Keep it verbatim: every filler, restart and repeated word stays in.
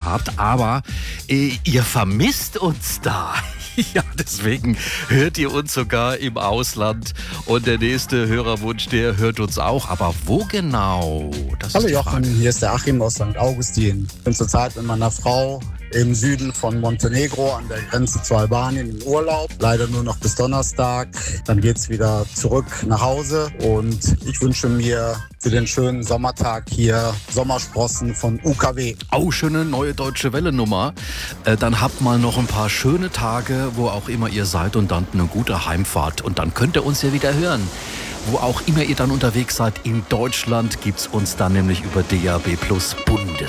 habt, aber äh, ihr vermisst uns da. Ja, deswegen hört ihr uns sogar im Ausland. Und der nächste Hörerwunsch, der hört uns auch. Aber wo genau? Das Hallo ist die Jochen, Frage. hier ist der Achim aus Sankt Augustin. Ich bin zurzeit mit meiner Frau im Süden von Montenegro an der Grenze zu Albanien im Urlaub. Leider nur noch bis Donnerstag. Dann geht's wieder zurück nach Hause. Und ich wünsche mir für den schönen Sommertag hier Sommersprossen von U K W. Oh, schöne neue Deutsche Welle-Nummer. Äh, dann habt mal noch ein paar schöne Tage, wo auch immer ihr seid und dann eine gute Heimfahrt. Und dann könnt ihr uns ja wieder hören. Wo auch immer ihr dann unterwegs seid in Deutschland, gibt's uns dann nämlich über D A B Plus Bundeswelle.